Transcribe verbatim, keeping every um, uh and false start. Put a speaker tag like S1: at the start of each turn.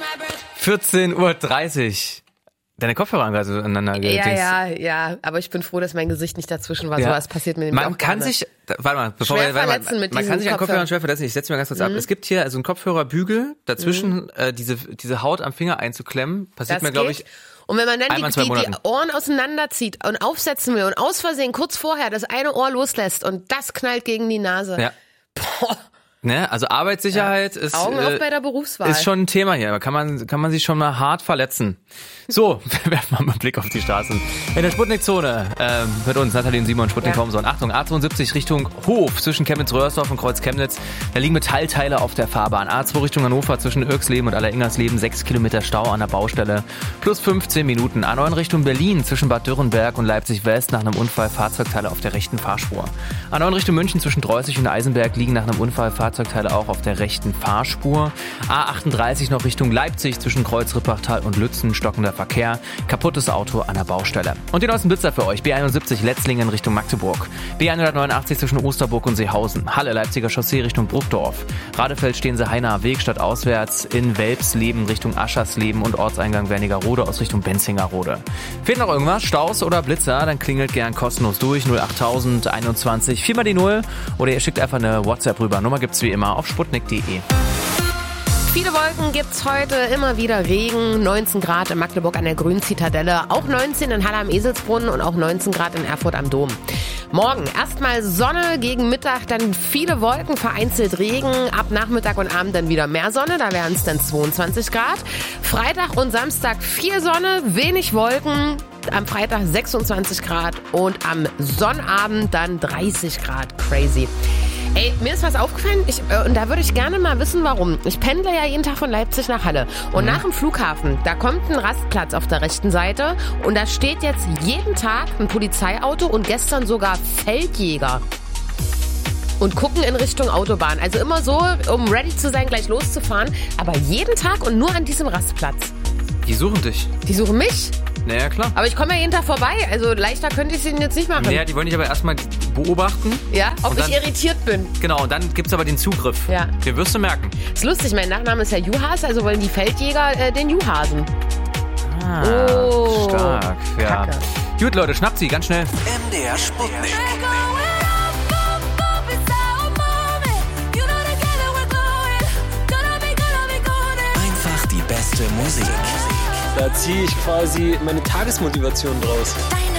S1: vierzehn Uhr dreißig. Deine Kopfhörer haben gerade aneinander
S2: Ja,
S1: gedingst.
S2: ja, ja. Aber ich bin froh, dass mein Gesicht nicht dazwischen war.
S1: Ja.
S2: So was passiert mir nämlich
S1: Man
S2: auch
S1: kann
S2: gerne.
S1: sich, warte mal, bevor
S2: Schwer
S1: wir, warte
S2: verletzen
S1: mal,
S2: mit
S1: man
S2: diesen
S1: kann sich an
S2: Kopfhörern.
S1: Kopfhörern schwer verletzen. Ich setze mir ganz kurz
S2: Mhm.
S1: ab. Es gibt hier also einen Kopfhörerbügel, dazwischen mhm. äh, diese diese Haut am Finger einzuklemmen. Passiert
S2: Das
S1: mir, glaube
S2: geht.
S1: ich,
S2: Und wenn man dann die,
S1: einmal in zwei
S2: die, die
S1: Monaten.
S2: Ohren auseinanderzieht und aufsetzen will und aus Versehen kurz vorher das eine Ohr loslässt und das knallt gegen die Nase.
S1: Ja.
S2: Boah.
S1: Ne, also Arbeitssicherheit
S2: Ja.
S1: ist
S2: Augen auf
S1: äh,
S2: bei der Berufswahl.
S1: ist schon ein Thema hier. Da kann man kann man sich schon mal hart verletzen. So, werfen wir mal einen Blick auf die Straßen. In der Sputnik-Zone ähm, mit uns, Nathalie und Simon, Sputnik
S2: Ja.
S1: Homeson. Achtung, A zweiundsiebzig Richtung Hof zwischen Chemnitz-Röhrsdorf und Kreuz-Chemnitz. Da liegen Metallteile auf der Fahrbahn. A zwei Richtung Hannover zwischen Irksleben und Alleringersleben. sechs Kilometer Stau an der Baustelle. Plus fünfzehn Minuten. A neun Richtung Berlin zwischen Bad Dürrenberg und Leipzig-West nach einem Unfall Fahrzeugteile auf der rechten Fahrspur. A neun Richtung München zwischen Dreußig und Eisenberg liegen nach einem Unfall Fahrzeugteile auch auf der rechten Fahrspur. A achtunddreißig noch Richtung Leipzig zwischen Kreuz-Rippachtal und Lützen. Stockender Verkehr. Kaputtes Auto an der Baustelle. Und den neuesten Blitzer für euch. B einundsiebzig Letzlingen Richtung Magdeburg. B hundertneunundachtzig zwischen Osterburg und Seehausen. Halle Leipziger Chaussee Richtung Bruckdorf. Radefeld Steense-Heinaer Weg statt auswärts in Welpsleben Richtung Aschersleben und Ortseingang Wernigerode aus Richtung Benzingerode. Fehlt noch irgendwas? Staus oder Blitzer? Dann klingelt gern kostenlos durch. null achttausend einundzwanzig viermal die Null. Oder ihr schickt einfach eine WhatsApp rüber. Nummer gibt's wie immer auf sputnik punkt de.
S2: Viele Wolken gibt's heute, immer wieder Regen, neunzehn Grad in Magdeburg an der Grünen Zitadelle, auch neunzehn in Halle am Eselsbrunnen und auch neunzehn Grad in Erfurt am Dom. Morgen erstmal Sonne, gegen Mittag dann viele Wolken, vereinzelt Regen, ab Nachmittag und Abend dann wieder mehr Sonne, da wären es dann zweiundzwanzig Grad. Freitag und Samstag viel Sonne, wenig Wolken, am Freitag sechsundzwanzig Grad und am Sonnabend dann dreißig Grad, crazy. Ey, mir ist was aufgefallen ich, äh, und da würde ich gerne mal wissen, warum. Ich pendle ja jeden Tag von Leipzig nach Halle. Und mhm. nach dem Flughafen, da kommt ein Rastplatz auf der rechten Seite und da steht jetzt jeden Tag ein Polizeiauto und gestern sogar Feldjäger. Und gucken in Richtung Autobahn. Also immer so, um ready zu sein, gleich loszufahren. Aber jeden Tag und nur an diesem Rastplatz.
S1: Die suchen dich.
S2: Die suchen mich?
S1: Naja, klar.
S2: Aber ich komme ja jeden Tag vorbei. Also leichter könnte ich es ihnen jetzt nicht machen.
S1: Naja, die wollen dich aber erstmal beobachten.
S2: Ja, ob
S1: und dann,
S2: ich irritiert bin.
S1: Genau, und dann gibt's aber den Zugriff.
S2: Ja.
S1: Den wirst du merken.
S2: Ist lustig, mein Nachname ist ja Juhas, also wollen die Feldjäger äh, den Juhasen.
S1: Ah,
S2: oh,
S1: stark. Ja.
S2: Kacke.
S1: Gut, Leute, schnappt sie, ganz schnell.
S3: M D R Sputnik. Einfach die beste Musik.
S4: Da ziehe ich quasi meine Tagesmotivation draus.
S5: Deine